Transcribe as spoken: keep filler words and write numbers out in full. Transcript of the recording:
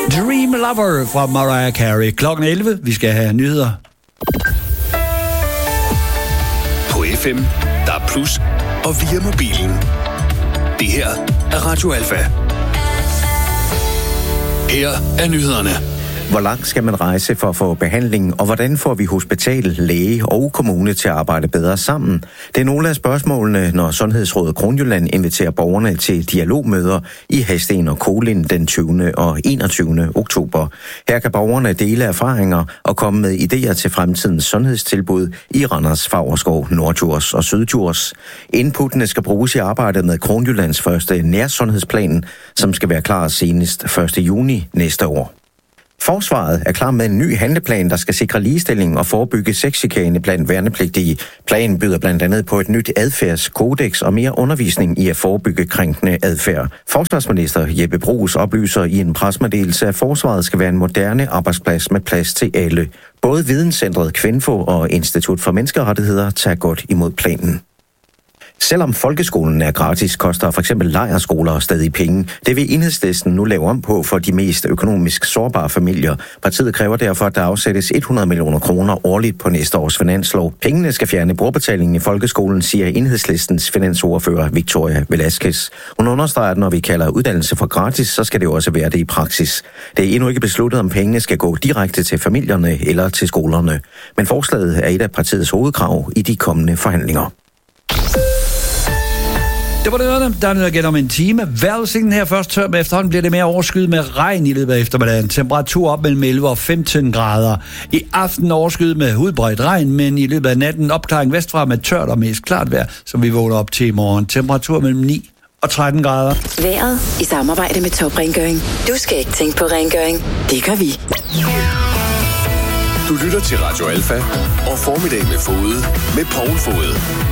Dream Lover fra Mariah Carey. Klokken elleve. Vi skal have nyheder. På F M, der er plus, og via mobilen. Det her er Radio Alfa. Her er nyhederne. Hvor langt skal man rejse for at få behandling, og hvordan får vi hospital, læge og kommune til at arbejde bedre sammen? Det er nogle af spørgsmålene, når Sundhedsrådet Kronjylland inviterer borgerne til dialogmøder i Hadsten og Kolind den tyvende og enogtyvende oktober. Her kan borgerne dele erfaringer og komme med idéer til fremtidens sundhedstilbud i Randers, Favrskov, Norddjurs og Syddjurs. Inputtene skal bruges i arbejdet med Kronjyllands første nærsundhedsplan, som skal være klar senest første juni næste år. Forsvaret er klar med en ny handleplan, der skal sikre ligestilling og forebygge sexchikane blandt værnepligtige. Planen byder blandt andet på et nyt adfærdskodex og mere undervisning i at forebygge krænkende adfærd. Forsvarsminister Jeppe Bruus oplyser i en pressemeddelelse, at forsvaret skal være en moderne arbejdsplads med plads til alle. Både Videnscentret Kvinfo og Institut for Menneskerettigheder tager godt imod planen. Selvom folkeskolen er gratis, koster for eksempel lejrskoler stadig penge. Det vil Enhedslisten nu lave om på for de mest økonomisk sårbare familier. Partiet kræver derfor, at der afsættes hundrede millioner kroner årligt på næste års finanslov. Pengene skal fjerne brugerbetalingen i folkeskolen, siger Enhedslistens finansordfører Victoria Velasquez. Hun understreger, at når vi kalder uddannelse for gratis, så skal det også være det i praksis. Det er endnu ikke besluttet, om pengene skal gå direkte til familierne eller til skolerne. Men forslaget er et af partiets hovedkrav i de kommende forhandlinger. Det var det noget, der er igen om en time. Vejrudsigten her først tør, men efterhånden bliver det mere overskyet med regn i løbet af eftermiddagen. Temperatur op mellem elleve og femten grader. I aften overskyet med udbredt regn, men i løbet af natten opklaring vestfra med tørt og mest klart vejr, som vi vågner op til i morgen. Temperatur mellem ni og tretten grader. Vejret i samarbejde med Top Rengøring. Du skal ikke tænke på rengøring. Det gør vi. Du lytter til Radio Alfa og Formiddag med Fode med Poul Fode.